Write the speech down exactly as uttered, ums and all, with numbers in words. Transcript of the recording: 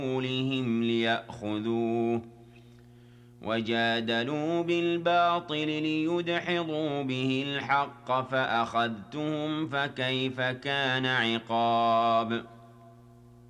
رسولهم ليأخذوه وجادلوا بالباطل ليدحضوا به الحق فأخذتهم فكيف كان عقاب